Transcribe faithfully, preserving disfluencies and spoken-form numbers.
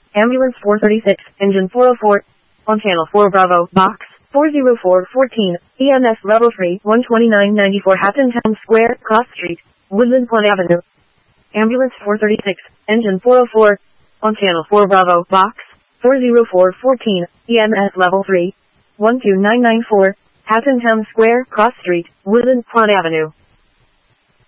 Ambulance four thirty-six, engine four oh four, on channel four Bravo, box four oh four fourteen, E M S level three, one twenty-nine ninety-four Hatton Town Square, Cross Street, Woodland Plant Avenue. Ambulance four thirty-six, engine four oh four, on channel four Bravo, box four oh four fourteen, E M S level three, one two nine nine four, Hatton Town Square, Cross Street, Woodland Plant Avenue.